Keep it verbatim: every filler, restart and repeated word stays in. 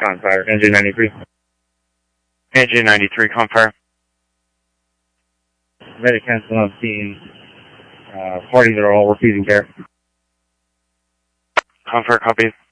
Confire, Engine ninety-three. Engine ninety-three, Confire. Ready to cancel on scene. Uh, parties are all refusing care. Confire, copy.